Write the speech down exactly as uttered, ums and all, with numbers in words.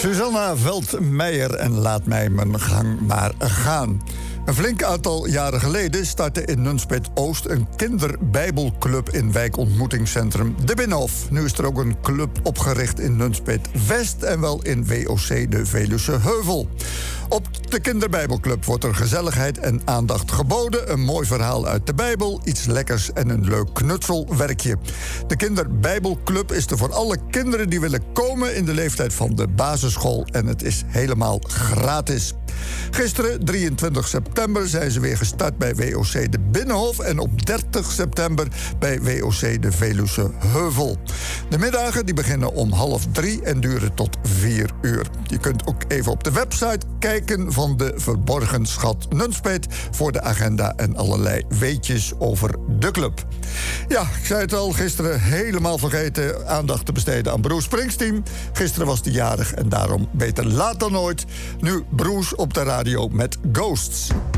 Susanna Veldmeijer en Laat mij mijn gang maar gaan. Een flink aantal jaren geleden startte in Nunspeet-Oost een kinderbijbelclub in wijkontmoetingscentrum De Binnenhof. Nu is er ook een club opgericht in Nunspeet-West en wel in W O C de Veluwse Heuvel. Op de kinderbijbelclub wordt er gezelligheid en aandacht geboden, een mooi verhaal uit de Bijbel, iets lekkers en een leuk knutselwerkje. De kinderbijbelclub is er voor alle kinderen die willen komen in de leeftijd van de basisschool en het is helemaal gratis. Gisteren, drieëntwintig september, zijn ze weer gestart bij W O C de Binnenhof en op dertig september bij W O C de Veluwse Heuvel. De middagen die beginnen om half drie en duren tot vier uur. Je kunt ook even op de website kijken van de Verborgen Schat Nunspeet voor de agenda en allerlei weetjes over de club. Ja, ik zei het al, gisteren helemaal vergeten aandacht te besteden aan Bruce Springsteen. Gisteren was hij jarig en daarom beter laat dan nooit. Nu Bruce op de radio met Ghosts.